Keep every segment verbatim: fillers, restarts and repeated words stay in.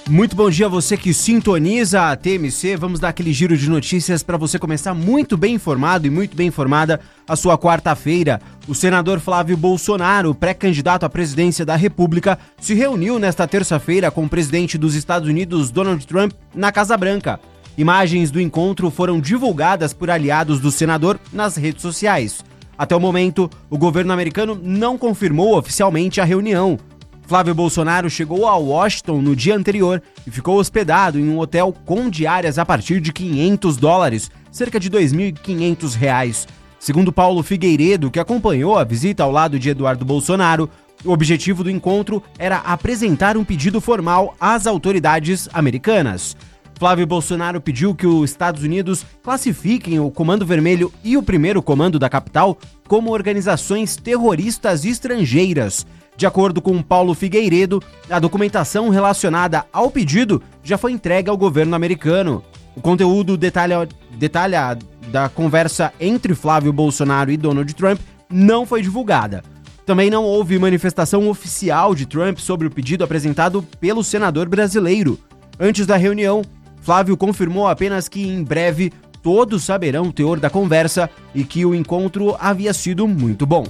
Muito bom dia a você que sintoniza a T M C. Vamos dar aquele giro de notícias para você começar muito bem informado e muito bem informada a sua quarta-feira. O senador Flávio Bolsonaro, pré-candidato à presidência da República, se reuniu nesta terça-feira com o presidente dos Estados Unidos, Donald Trump, na Casa Branca. Imagens do encontro foram divulgadas por aliados do senador nas redes sociais. Até o momento, o governo americano não confirmou oficialmente a reunião. Flávio Bolsonaro chegou a Washington no dia anterior e ficou hospedado em um hotel com diárias a partir de quinhentos dólares, cerca de dois mil e quinhentos reais. Segundo Paulo Figueiredo, que acompanhou a visita ao lado de Eduardo Bolsonaro, o objetivo do encontro era apresentar um pedido formal às autoridades americanas. Flávio Bolsonaro pediu que os Estados Unidos classifiquem o Comando Vermelho e o Primeiro Comando da capital como organizações terroristas estrangeiras. De acordo com Paulo Figueiredo, a documentação relacionada ao pedido já foi entregue ao governo americano. O conteúdo detalha, detalha da conversa entre Flávio Bolsonaro e Donald Trump não foi divulgada. Também não houve manifestação oficial de Trump sobre o pedido apresentado pelo senador brasileiro. Antes da reunião, Flávio confirmou apenas que em breve todos saberão o teor da conversa e que o encontro havia sido muito bom.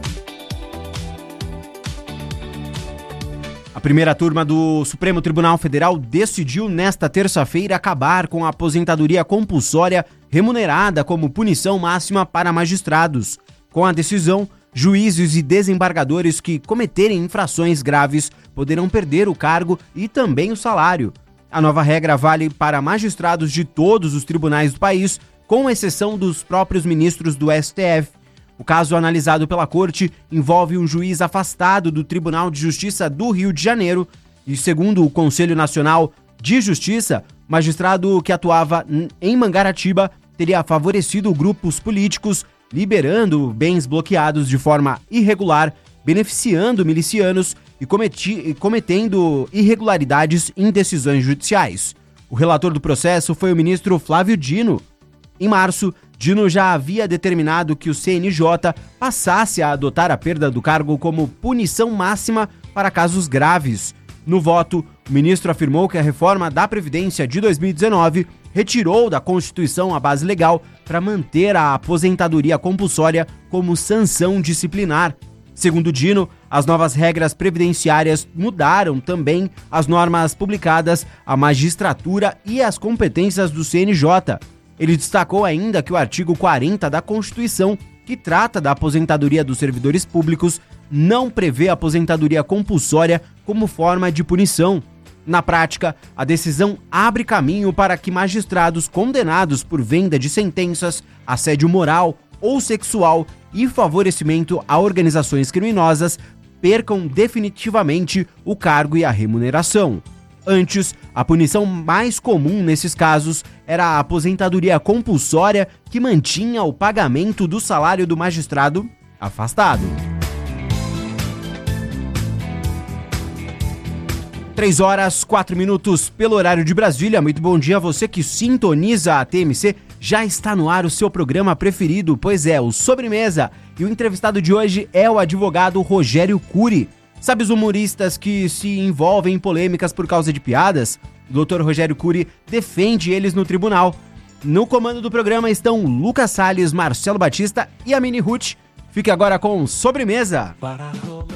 A primeira turma do Supremo Tribunal Federal decidiu nesta terça-feira acabar com a aposentadoria compulsória remunerada como punição máxima para magistrados. Com a decisão, juízes e desembargadores que cometerem infrações graves poderão perder o cargo e também o salário. A nova regra vale para magistrados de todos os tribunais do país, com exceção dos próprios ministros do S T F. O caso analisado pela Corte envolve um juiz afastado do Tribunal de Justiça do Rio de Janeiro e, segundo o Conselho Nacional de Justiça, o magistrado que atuava em Mangaratiba teria favorecido grupos políticos, liberando bens bloqueados de forma irregular, beneficiando milicianos e cometi- cometendo irregularidades em decisões judiciais. O relator do processo foi o ministro Flávio Dino. Em março, Dino já havia determinado que o C N J passasse a adotar a perda do cargo como punição máxima para casos graves. No voto, o ministro afirmou que a reforma da Previdência de dois mil e dezenove retirou da Constituição a base legal para manter a aposentadoria compulsória como sanção disciplinar. Segundo Dino, as novas regras previdenciárias mudaram também as normas publicadas, a magistratura e as competências do C N J. Ele destacou ainda que o artigo quarenta da Constituição, que trata da aposentadoria dos servidores públicos, não prevê aposentadoria compulsória como forma de punição. Na prática, a decisão abre caminho para que magistrados condenados por venda de sentenças, assédio moral ou sexual e favorecimento a organizações criminosas percam definitivamente o cargo e a remuneração. Antes, a punição mais comum nesses casos era a aposentadoria compulsória, que mantinha o pagamento do salário do magistrado afastado. três horas, quatro minutos pelo horário de Brasília. Muito bom dia a você que sintoniza a T M C. Já está no ar o seu programa preferido, pois é, o Sobremesa. E o entrevistado de hoje é o advogado Rogério Cury. Sabe os humoristas que se envolvem em polêmicas por causa de piadas? O doutor Rogério Cury defende eles no tribunal. No comando do programa estão Lucas Salles, Marcelo Batista e a Mini Ruth. Fique agora com Sobremesa.